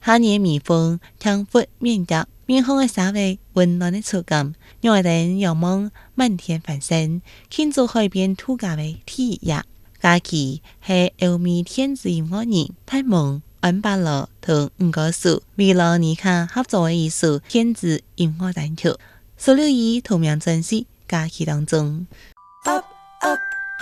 夏日微风，听拂面颊，面红的沙味，温暖的触感，让我哋仰望漫天繁星，庆祝海边度假的体验。假期係歐美電子音樂人派蒙、安巴羅同五個數為了尼卡合作的一首電子音樂單曲，收錄於同名專輯《假期》當中。